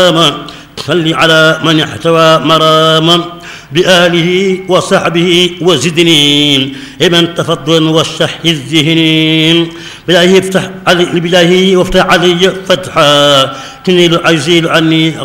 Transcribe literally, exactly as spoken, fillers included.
صل على من احتوى مراما بآله وصحبه وزدني ابن تفضل والشح الذهن بلاهي افتح علي بلاهي وافتح علي فتحا كني عزيل عني